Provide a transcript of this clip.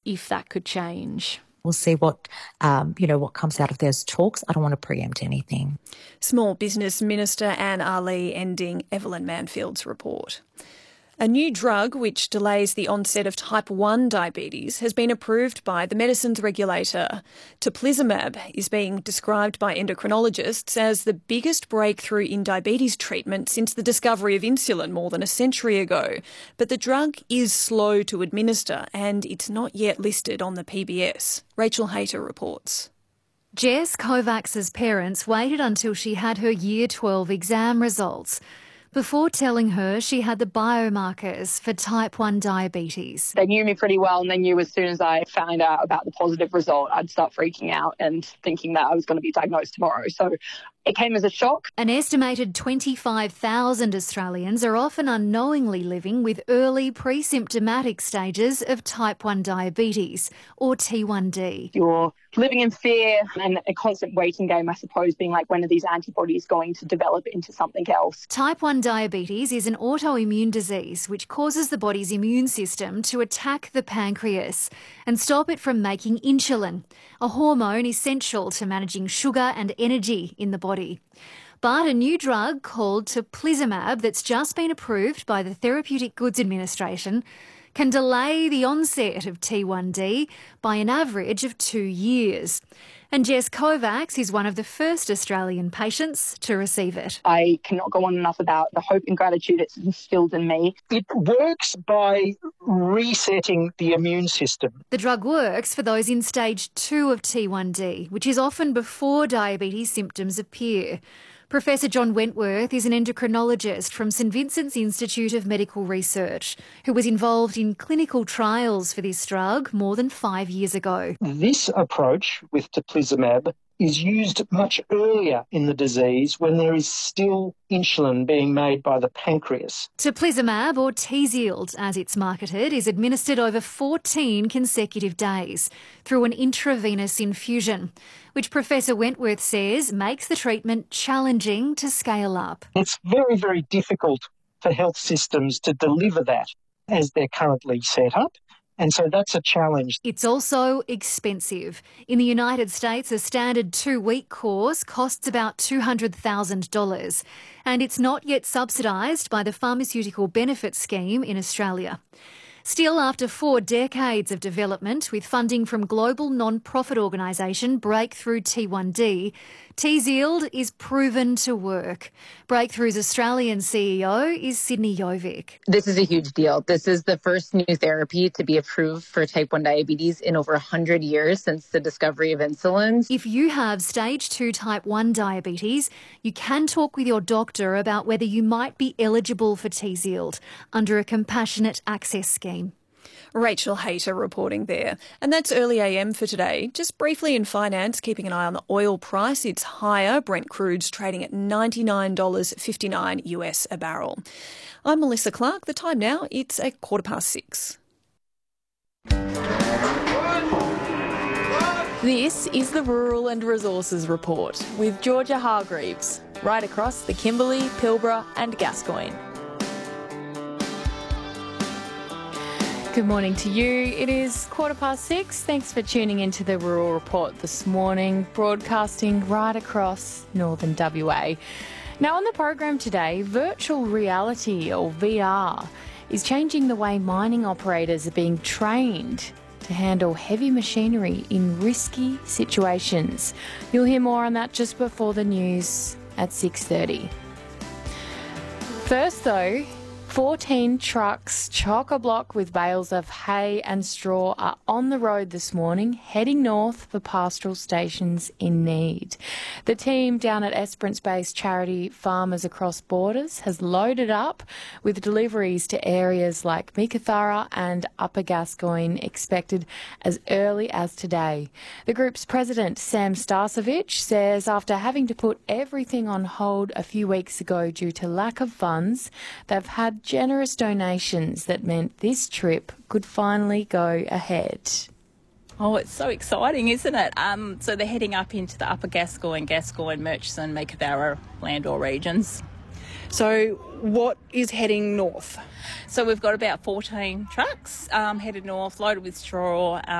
if that could change. We'll see what comes out of those talks. I don't want to preempt anything. Small Business Minister Anne Ali ending Evelyn Manfield's report. A new drug which delays the onset of type 1 diabetes has been approved by the medicines regulator. Teplizumab is being described by endocrinologists as the biggest breakthrough in diabetes treatment since the discovery of insulin more than a century ago. But the drug is slow to administer and it's not yet listed on the PBS. Rachel Hayter reports. Jess Kovacs's parents waited until she had her Year 12 exam results before telling her she had the biomarkers for type 1 diabetes. They knew me pretty well, and they knew as soon as I found out about the positive result, I'd start freaking out and thinking that I was going to be diagnosed tomorrow. So it came as a shock. An estimated 25,000 Australians are often unknowingly living with early pre-symptomatic stages of type 1 diabetes, or T1D. You're living in fear and a constant waiting game, I suppose, being like, when are these antibodies going to develop into something else? Type 1 diabetes is an autoimmune disease which causes the body's immune system to attack the pancreas and stop it from making insulin, a hormone essential to managing sugar and energy in the body. But a new drug called Teplizumab that's just been approved by the Therapeutic Goods Administration can delay the onset of T1D by an average of 2 years. And Jess Kovacs is one of the first Australian patients to receive it. I cannot go on enough about the hope and gratitude it's instilled in me. It works by resetting the immune system. The drug works for those in stage 2 of T1D, which is often before diabetes symptoms appear. Professor John Wentworth is an endocrinologist from St Vincent's Institute of Medical Research, who was involved in clinical trials for this drug more than 5 years ago. This approach with teplizumab is used much earlier in the disease when there is still insulin being made by the pancreas. Teplizumab, or Tzield as it's marketed, is administered over 14 consecutive days through an intravenous infusion, which Professor Wentworth says makes the treatment challenging to scale up. It's very, very difficult for health systems to deliver that as they're currently set up. And so that's a challenge. It's also expensive. In the United States, a standard 2-week course costs about $200,000, and it's not yet subsidised by the Pharmaceutical Benefits Scheme in Australia. Still, after 4 decades of development with funding from global non-profit organisation Breakthrough T1D, Tzield is proven to work. Breakthrough's Australian CEO is Sydney Jovic. This is a huge deal. This is the first new therapy to be approved for type 1 diabetes in over 100 years since the discovery of insulin. If you have stage 2 type 1 diabetes, you can talk with your doctor about whether you might be eligible for Tzield under a compassionate access scheme. Rachel Hayter reporting there. And that's Early AM for today. Just briefly in finance, keeping an eye on the oil price. It's higher. Brent crude's trading at $99.59 US a barrel. I'm Melissa Clark. The time now, it's 6:15. This is the Rural and Resources Report with Georgia Hargreaves, right across the Kimberley, Pilbara and Gascoyne. Good morning to you. It is 6:15. Thanks for tuning into the Rural Report this morning, broadcasting right across northern WA. Now on the program today, virtual reality or VR is changing the way mining operators are being trained to handle heavy machinery in risky situations. You'll hear more on that just before the news at 6:30. First though, 14 trucks chock-a-block with bales of hay and straw are on the road this morning, heading north for pastoral stations in need. The team down at Esperance-based charity Farmers Across Borders has loaded up with deliveries to areas like Meekatharra and Upper Gascoyne expected as early as today. The group's president, Sam Starcevich, says after having to put everything on hold a few weeks ago due to lack of funds, they've had generous donations that meant this trip could finally go ahead. Oh, it's so exciting, isn't it? So they're heading up into the Upper Gascoyne, Murchison, Meekatharra, Landor regions. So what is heading north? So we've got about 14 trucks headed north, loaded with straw,